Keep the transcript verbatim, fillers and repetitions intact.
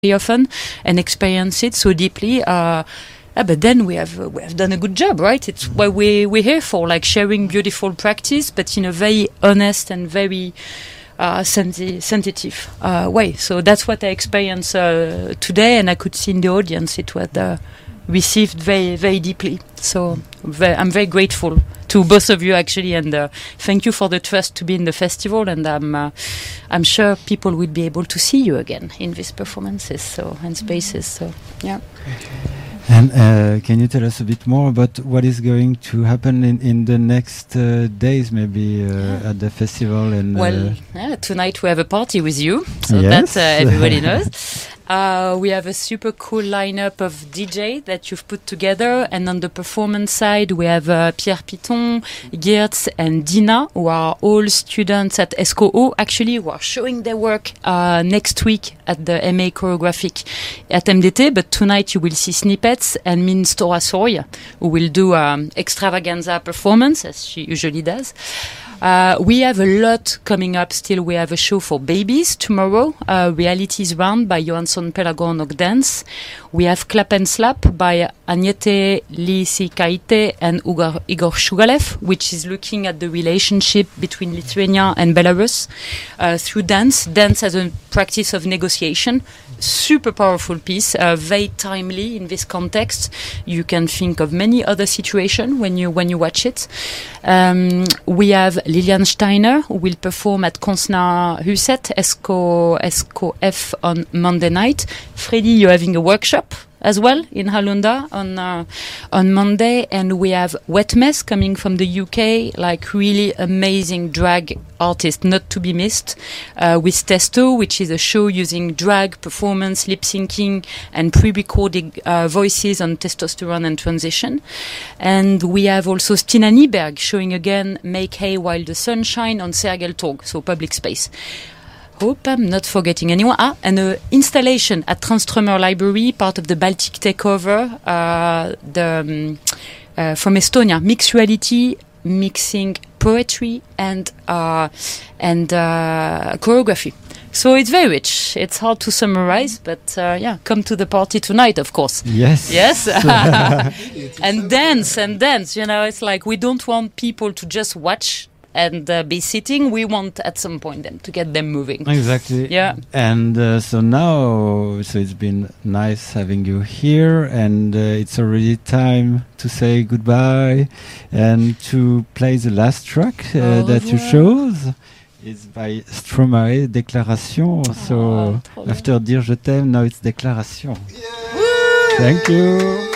often and experience it so deeply. Uh, uh, but then we have uh, we have done a good job, right? It's what we we're here for, like sharing beautiful practice, but in a very honest and very uh, sensi- sensitive uh, way. So that's what I experienced uh, today, and I could see in the audience it was uh, received very very deeply. So ve- I'm very grateful to both of you actually, and uh, thank you for the trust to be in the festival. And I'm uh, I'm sure people will be able to see you again in these performances so and spaces. So yeah. And uh, can you tell us a bit more about what is going to happen in, in the next uh, days, maybe uh, yeah. at the festival? And well, uh, yeah, tonight we have a party with you, so yes. that uh, everybody knows. Uh, we have a super cool lineup of D J that you've put together, and on the performance side, we have uh, Pierre Piton, Geertz, and Dina, who are all students at S C O O, actually, who are showing their work uh, next week at the M A Choreographic at M D T. But tonight you will see snippets, and Min Storasoy, who will do um, extravaganza performance, as she usually does. Uh, we have a lot coming up still. We have a show for babies tomorrow, uh, Realities Round by Johansson Pelagorn og Dance. We have Clap and Slap by Agnete Lisikaite and Igor, Igor Shugalev, which is looking at the relationship between Lithuania and Belarus uh, through dance. Dance as a practice of negotiation. Super powerful piece, uh, very timely in this context. You can think of many other situations when you when you watch it. Um, we have Lilian Steiner, who will perform at Konsna Huset, S C O F on Monday night. Freddy, you're having a workshop as well in Halunda on uh, on Monday, and we have Wet Mess coming from the U K, like really amazing drag artist, not to be missed, uh, with Testo, which is a show using drag performance, lip syncing, and pre-recorded uh, voices on testosterone and transition. And we have also Stina Nyberg showing again Make Hay While the Sun Shine on Sergeltorg, so public space. Hope I'm not forgetting anyone. Ah, and an installation at Tranströmer Library, part of the Baltic Takeover, uh, the, um, uh, from Estonia, mixed reality, mixing poetry and uh, and uh, choreography. So it's very rich. It's hard to summarize, but uh, yeah, come to the party tonight, of course. Yes. Yes. And dance and dance. You know, it's like we don't want people to just watch and uh, be sitting. We want at some point them to get them moving. Exactly. Yeah. And uh, so now, so it's been nice having you here, and uh, it's already time to say goodbye and to play the last track uh, oh, that yeah. you chose. It's by Stromae, Déclaration. Oh, so after Dire Je t'aime, now it's Déclaration. Yeah. Thank you.